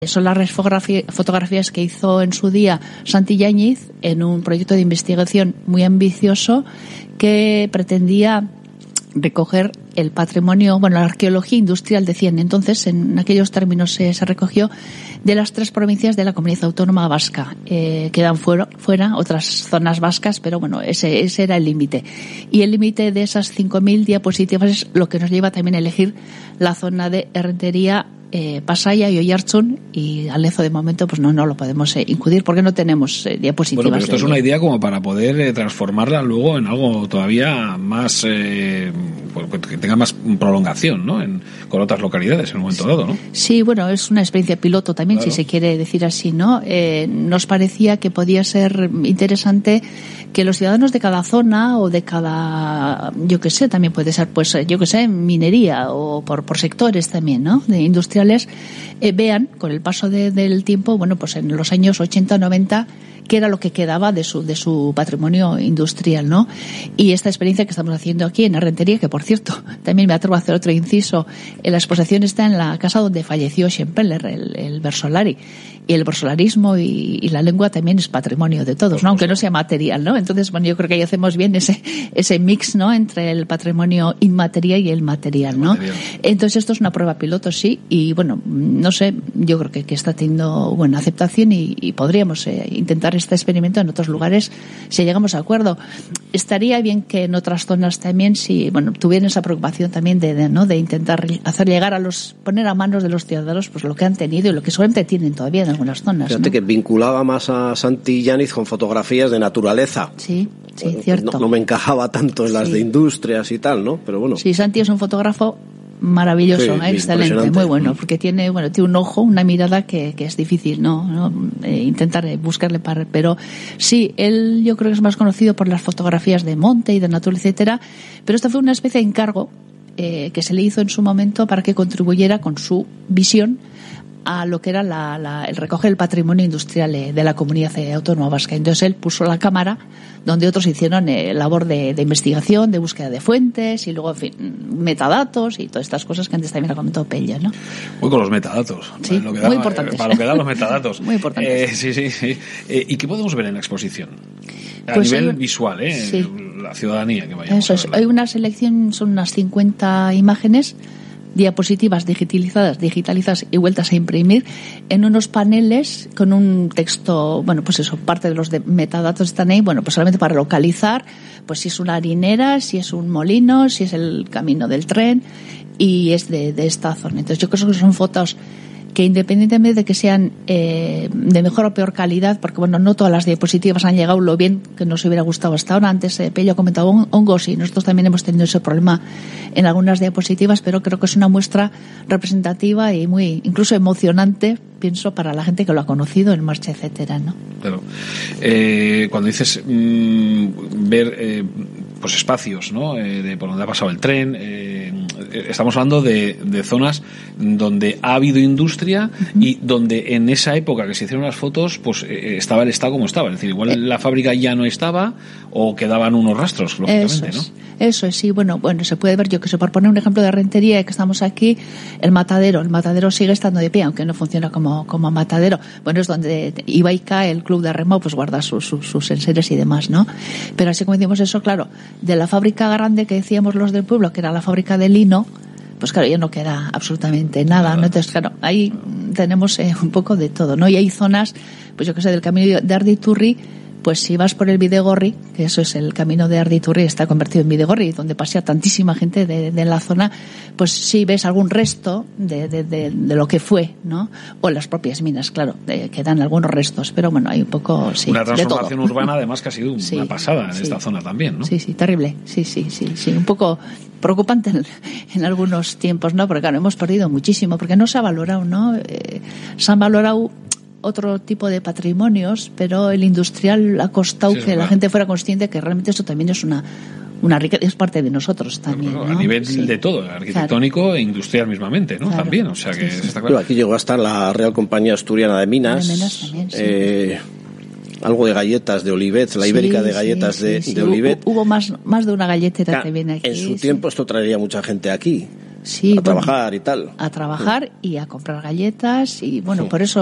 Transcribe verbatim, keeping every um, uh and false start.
Son las fotografías que hizo en su día Santi Yáñez en un proyecto de investigación muy ambicioso que pretendía recoger el patrimonio, bueno, la arqueología industrial, decían entonces, en aquellos términos se, se recogió, de las tres provincias de la Comunidad Autónoma Vasca. Eh, quedan fuera, fuera otras zonas vascas, pero bueno, ese, ese era el límite. Y el límite de esas cinco mil diapositivas es lo que nos lleva también a elegir la zona de Errentería, Eh, Pasaia y Oiartzun, y al Lezo de momento pues no no lo podemos eh, incluir porque no tenemos eh, diapositivas. Bueno, pero esto es una idea como para poder eh, transformarla luego en algo todavía más eh, que tenga más prolongación, ¿no? En, con otras localidades en un momento dado, ¿no? Sí, bueno, es una experiencia piloto también, claro, si se quiere decir así, ¿no? Eh, nos parecía que podía ser interesante que los ciudadanos de cada zona o de cada, yo qué sé, también puede ser, pues, yo qué sé, minería o por, por sectores también, ¿no? De industriales, eh, vean con el paso de, del tiempo, bueno, pues en los años ochenta, noventa, qué era lo que quedaba de su de su patrimonio industrial, ¿no? Y esta experiencia que estamos haciendo aquí en Errentería, que por cierto, también me atrevo a hacer otro inciso, en la exposición está en la casa donde falleció Schempeller, el, el Versolari. Y el versolarismo y, y la lengua también es patrimonio de todos, ¿no? Aunque no sea material, ¿no? Entonces, bueno, yo creo que ahí hacemos bien ese ese mix, ¿no? Entre el patrimonio inmaterial y el material, ¿no? Material. Entonces, esto es una prueba piloto, sí, y bueno, no sé, yo creo que, que está teniendo buena aceptación y, y podríamos eh, intentar este experimento en otros lugares si llegamos a acuerdo. Estaría bien que en otras zonas también, si, bueno, tuvieran esa preocupación también de, de, ¿no? De intentar hacer llegar a los, poner a manos de los ciudadanos, pues lo que han tenido y lo que seguramente tienen todavía en algunas zonas. Fíjate, ¿no? Que vinculaba más a Santi Yáñez con fotografías de naturaleza. Sí, sí, cierto. No, no me encajaba tanto en las sí. de industrias y tal, ¿no? Pero bueno. Sí, Santi es un fotógrafo maravilloso, sí, ¿eh? Excelente, muy bueno, porque tiene, bueno, tiene un ojo, una mirada que, que es difícil, ¿no? ¿no? Eh, intentar buscarle para, pero sí, él yo creo que es más conocido por las fotografías de monte y de naturaleza, etcétera, pero esta fue una especie de encargo eh, que se le hizo en su momento para que contribuyera con su visión a lo que era la, la, el recoger el patrimonio industrial de la Comunidad Autónoma Vasca. Entonces él puso la cámara donde otros hicieron eh, labor de, de investigación, de búsqueda de fuentes y luego, en fin, metadatos y todas estas cosas que antes también ha comentado Pella, ¿no? Muy con los metadatos. Sí, lo que da, muy importantes. Para lo que dan los metadatos. Muy importantes. Eh, sí, sí, sí. Eh, ¿Y qué podemos ver en la exposición? A pues nivel hay, visual, ¿eh? Sí. La ciudadanía que vayamos Eso a es. verla. Hay una selección, son unas cincuenta imágenes, diapositivas digitalizadas, digitalizadas y vueltas a imprimir en unos paneles con un texto, bueno, pues eso, parte de los de metadatos están ahí, bueno, pues solamente para localizar, pues si es una harinera, si es un molino, si es el camino del tren, y es de, de esta zona. Entonces yo creo que son fotos que independientemente de que sean eh, de mejor o peor calidad, porque bueno, no todas las diapositivas han llegado lo bien que nos hubiera gustado hasta ahora. Antes eh, Pello ha comentado hongos y nosotros también hemos tenido ese problema en algunas diapositivas, pero creo que es una muestra representativa y muy incluso emocionante, pienso, para la gente que lo ha conocido en marcha, etcétera, ¿no? Claro. Eh, cuando dices mmm, ver eh, pues espacios, ¿no? Eh, de por donde ha pasado el tren, eh, estamos hablando de, de zonas donde ha habido industria uh-huh. y donde en esa época que se hicieron las fotos, pues eh, estaba el estado como estaba. Es decir, igual eh. la fábrica ya no estaba o quedaban unos rastros, lógicamente, eso es, ¿no? Eso es, sí. Bueno, bueno, se puede ver, yo que sé, por poner un ejemplo de Errentería, que estamos aquí, el matadero. El matadero sigue estando de pie, aunque no funciona como, como matadero. Bueno, es donde Ibaica, el club de remo, pues guarda sus, sus, sus enseres y demás, ¿no? Pero así como decimos eso, claro, de la fábrica grande que decíamos los del pueblo, que era la fábrica de lino, pues claro, ya no queda absolutamente nada, ¿no? Entonces, claro, ahí tenemos eh, un poco de todo, ¿no? Y hay zonas, pues yo que sé, del camino de Arditurri, pues si vas por el Bidegorri, que eso es el camino de Arditurri, está convertido en Bidegorri, donde pasea tantísima gente de, de la zona, pues sí ves algún resto de, de, de, de lo que fue, ¿no? O en las propias minas, claro, de, quedan algunos restos, pero bueno, hay un poco, sí, una transformación urbana, además, que ha sido una sí, pasada en sí. esta zona también, ¿no? Sí, sí, terrible, sí, sí, sí, sí, un poco preocupante en, en algunos tiempos, ¿no? Porque claro, hemos perdido muchísimo, porque no se ha valorado, ¿no? Eh, se han valorado otro tipo de patrimonios, pero el industrial ha costado sí, que la gente fuera consciente que realmente eso también es una una riqueza, es parte de nosotros también, bueno, ¿no? A nivel sí. de todo, arquitectónico claro. e industrial mismamente, ¿no? Claro. También, o sea que sí, sí. está claro. Pero aquí llegó a estar la Real Compañía Asturiana de Minas, de Minas también, sí. eh, algo de galletas de Olivet, la ibérica sí, de galletas sí, de, sí, sí. de Olivet. Hubo más, más de una galletera claro, que viene aquí. En su tiempo sí. esto traería mucha gente aquí. Sí, a bueno, trabajar y tal. A trabajar y a comprar galletas y bueno, Sí. por eso